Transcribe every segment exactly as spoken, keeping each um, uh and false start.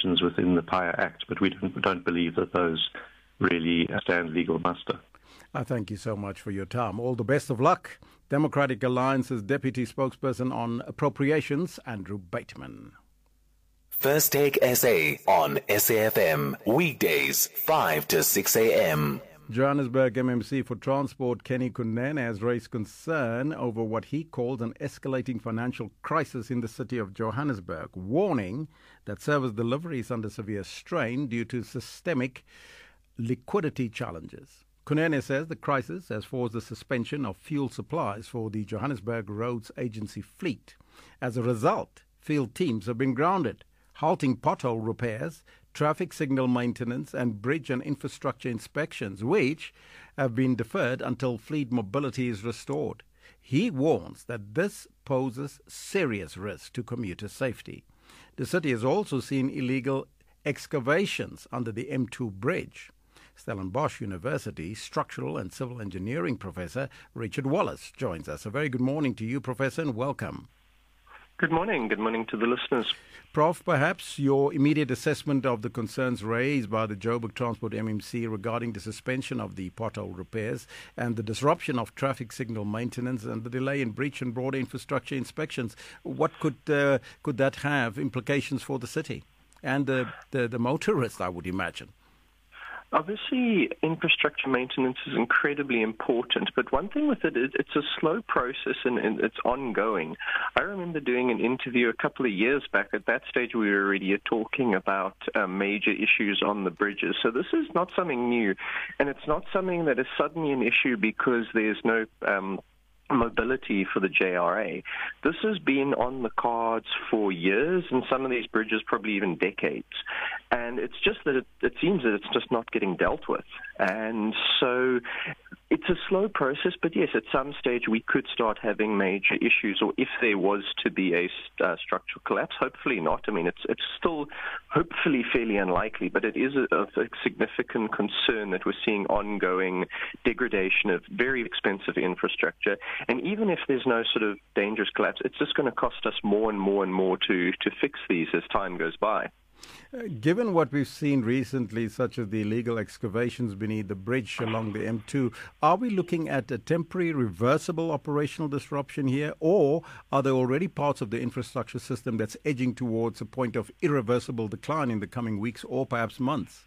provisions within the P I A Act, but we don't, don't believe that those really stand legal muster. I thank you so much for your time. All the best of luck. Democratic Alliance's Deputy Spokesperson on Appropriations, Andrew Bateman. First Take S A on S A F M, weekdays five to six a.m. Johannesburg M M C for Transport Kenny Kunene has raised concern over what he calls an escalating financial crisis in the city of Johannesburg, warning that service delivery is under severe strain due to systemic liquidity challenges. Kunene says the crisis has forced the suspension of fuel supplies for the Johannesburg Roads Agency fleet. As a result, field teams have been grounded, halting pothole repairs, traffic signal maintenance and bridge and infrastructure inspections, which have been deferred until fleet mobility is restored. He warns that this poses serious risk to commuter safety. The city has also seen illegal excavations under the M two bridge. Stellenbosch University Structural and Civil Engineering Professor Richard Wallace joins us. A very good morning to you, Professor, and welcome. Good morning. Good morning to the listeners. Prof, perhaps your immediate assessment of the concerns raised by the Joburg Transport M M C regarding the suspension of the pothole repairs and the disruption of traffic signal maintenance and the delay in breach and broader infrastructure inspections. What could uh, could that have implications for the city and the, the, the motorists, I would imagine? Obviously, infrastructure maintenance is incredibly important, but one thing with it is it's a slow process and, and it's ongoing. I remember doing an interview a couple of years back. At that stage, we were already talking about uh, major issues on the bridges. So this is not something new, and it's not something that is suddenly an issue because there's no um, mobility for the J R A. This has been on the cards for years, and some of these bridges probably even decades. And it's just that it, it seems that it's just not getting dealt with. And so it's a slow process, but yes, at some stage we could start having major issues, or if there was to be a uh, structural collapse, hopefully not. I mean, it's it's still hopefully fairly unlikely, but it is a, a significant concern that we're seeing ongoing degradation of very expensive infrastructure. And even if there's no sort of dangerous collapse, it's just going to cost us more and more and more to, to fix these as time goes by. Uh, given what we've seen recently, such as the illegal excavations beneath the bridge along the M two, are we looking at a temporary reversible operational disruption here, or are there already parts of the infrastructure system that's edging towards a point of irreversible decline in the coming weeks or perhaps months?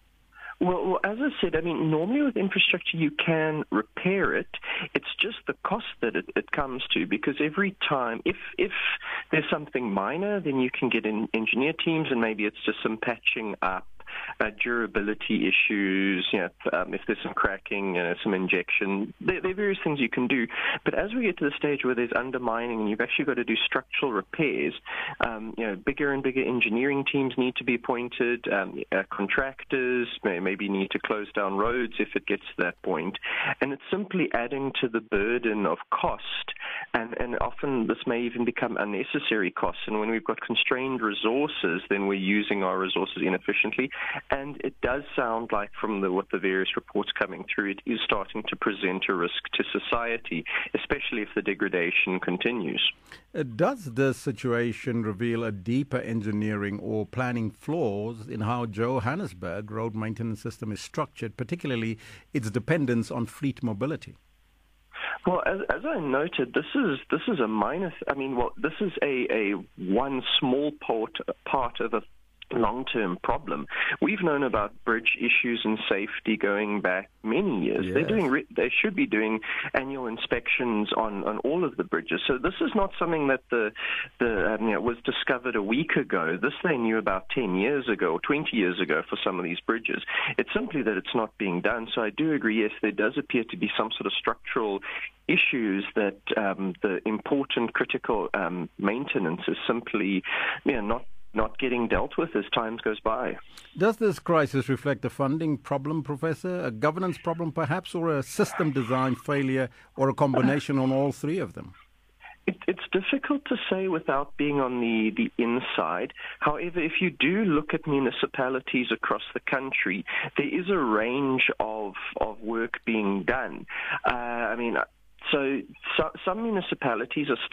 Well, well, as I said, I mean, normally with infrastructure you can repair it. It's just the cost that it, it comes to, because every time, if if there's something minor, then you can get in engineer teams and maybe it's just some patching up. Uh, durability issues, you know, um, if there's some cracking, you know, some injection, there, there are various things you can do. But as we get to the stage where there's undermining and you've actually got to do structural repairs, um, you know, bigger and bigger engineering teams need to be appointed, um, uh, contractors may, maybe need to close down roads if it gets to that point. And it's simply adding to the burden of cost, and, and often this may even become unnecessary costs. And when we've got constrained resources, then we're using our resources inefficiently. And it does sound like from the, what the various reports coming through, it is starting to present a risk to society, especially if the degradation continues. Uh, does this situation reveal a deeper engineering or planning flaws in how Johannesburg road maintenance system is structured, particularly its dependence on fleet mobility? Well, as, as I noted, this is this is a minor. I mean, well, this is a, a one small part part of a long-term problem. We've known about bridge issues and safety going back many years. Yes. They're doing. Re- they should be doing annual inspections on, on all of the bridges. So this is not something that the the um, you know, was discovered a week ago. This they knew about ten years ago or twenty years ago for some of these bridges. It's simply that it's not being done. So I do agree. Yes, there does appear to be some sort of structural issues that um, the important critical um, maintenance is simply, you know, not. not getting dealt with as time goes by. Does this crisis reflect a funding problem, Professor, a governance problem perhaps, or a system design failure, or a combination on all three of them? It, it's difficult to say without being on the, the inside. However, if you do look at municipalities across the country, there is a range of, of work being done. Uh, I mean, so, so some municipalities are still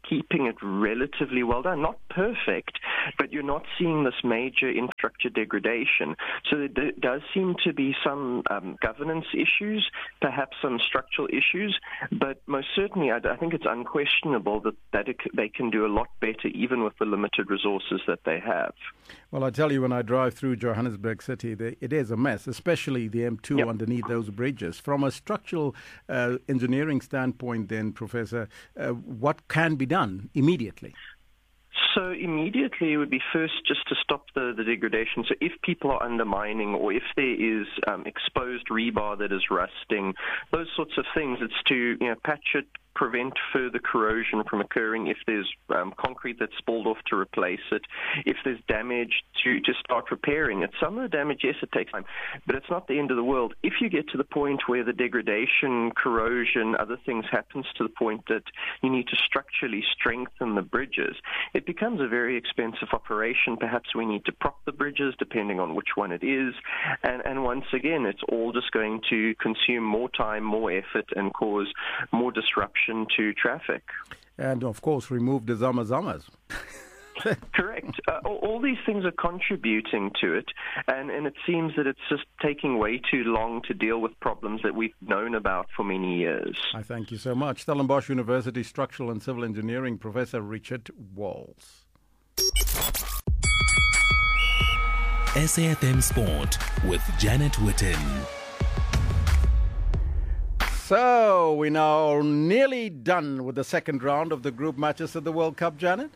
keeping it relatively well done. Not perfect, but you're not seeing this major infrastructure degradation. So there does seem to be some um, governance issues, perhaps some structural issues, but most certainly I, I think it's unquestionable that, that it, they can do a lot better even with the limited resources that they have. Well, I tell you, when I drive through Johannesburg City, they, it is a mess, especially the M two yep. underneath those bridges. From a structural uh, engineering standpoint then, Professor, uh, what can be done immediately? So immediately it would be first just to stop the, the degradation. So if people are undermining or if there is um, exposed rebar that is rusting, those sorts of things, it's to you know patch it, prevent further corrosion from occurring. If there's um, concrete that's spalled off, to replace it. If there's damage, to, to start repairing it. Some of the damage, yes, it takes time, but it's not the end of the world. If you get to the point where the degradation, corrosion, other things happens to the point that you need to structurally strengthen the bridges, it becomes a very expensive operation. Perhaps we need to prop the bridges, depending on which one it is. And, and once again, it's all just going to consume more time, more effort, and cause more disruption to traffic. And, of course, remove the zama zamas. Correct. Uh, all, all these things are contributing to it, and, and it seems that it's just taking way too long to deal with problems that we've known about for many years. I thank you so much. Stellenbosch University Structural and Civil Engineering Professor Richard Walls. S A F M Sport with Janet Witten. So, we're now nearly done with the second round of the group matches of the World Cup, Janet?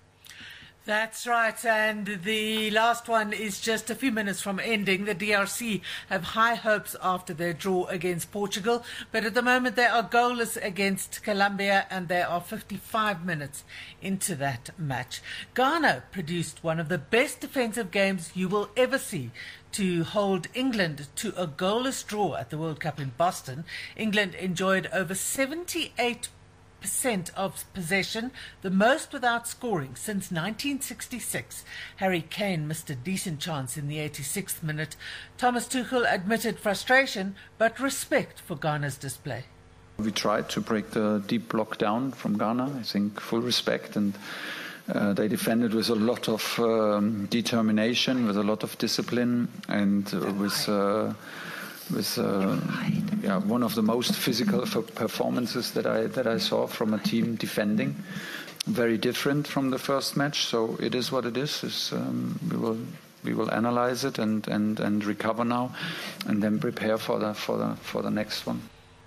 That's right, and the last one is just a few minutes from ending. The D R C have high hopes after their draw against Portugal, but at the moment they are goalless against Colombia, and they are fifty-five minutes into that match. Ghana produced one of the best defensive games you will ever see to hold England to a goalless draw at the World Cup in Boston. England enjoyed over seventy-eight percent of possession, the most without scoring since nineteen sixty-six. Harry Kane missed a decent chance in the eighty-sixth minute. Thomas Tuchel admitted frustration, but respect for Ghana's display. We tried to break the deep block down from Ghana. I think full respect, and uh, they defended with a lot of um, determination, with a lot of discipline, and uh, with uh, with uh, yeah, one of the most physical performances that I that I saw from a team defending. Very different from the first match, so it is what it is. It's, um, we will we will analyze it and, and, and recover now, and then prepare for the for the for the next one.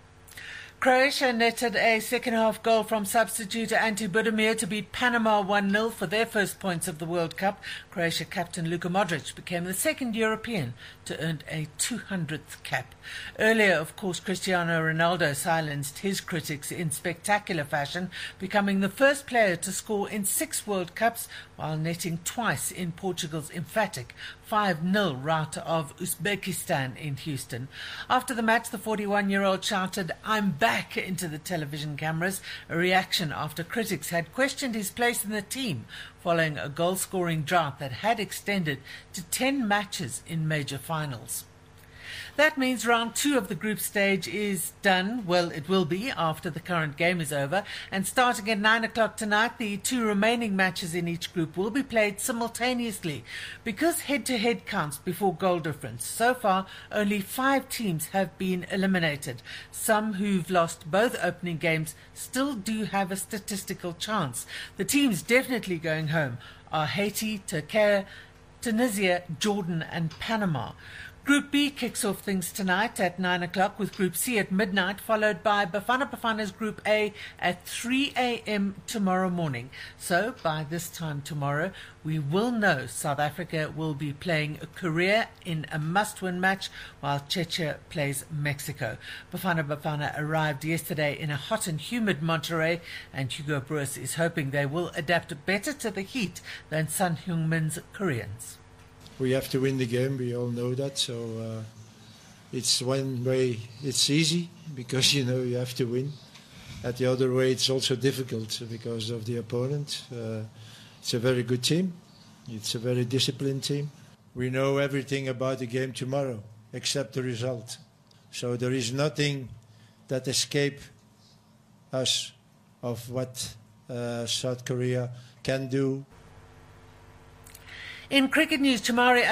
Croatia netted a second-half goal from substitute Ante Budimir to beat Panama one nil for their first points of the World Cup. Croatia captain Luka Modric became the second European to earn a two hundredth cap. Earlier, of course, Cristiano Ronaldo silenced his critics in spectacular fashion, becoming the first player to score in six World Cups while netting twice in Portugal's emphatic five nil rout of Uzbekistan in Houston. After the match, the forty-one-year-old shouted, "I'm back," into the television cameras, a reaction after critics had questioned his place in the team following a goal-scoring drought that had extended to ten matches in major finals. That means round two of the group stage is done. Well, it will be after the current game is over. And starting at nine o'clock tonight, the two remaining matches in each group will be played simultaneously because head-to-head counts before goal difference. So far, only five teams have been eliminated. Some who've lost both opening games still do have a statistical chance. The teams definitely going home are Haiti, Turkey, Tunisia, Jordan and Panama. Group B kicks off things tonight at nine o'clock with Group C at midnight, followed by Bafana Bafana's Group A at three a.m. tomorrow morning. So by this time tomorrow, we will know South Africa will be playing Korea in a must-win match while Czechia plays Mexico. Bafana Bafana arrived yesterday in a hot and humid Monterrey, and Hugo Broos is hoping they will adapt better to the heat than Son Heung-min's Koreans. We have to win the game, we all know that, so uh, it's one way it's easy because you know you have to win. At the other way it's also difficult because of the opponent. Uh, it's a very good team, it's a very disciplined team. We know everything about the game tomorrow except the result. So there is nothing that escapes us of what uh, South Korea can do. In cricket news, Chamari